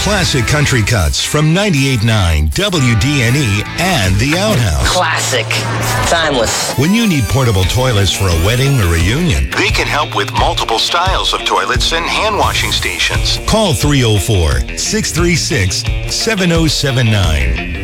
Classic country cuts from 98.9 WDNE and The Outhouse. Classic. Timeless. When you need portable toilets for a wedding or reunion, they can help with multiple styles of toilets and hand washing stations. Call 304-636-7079.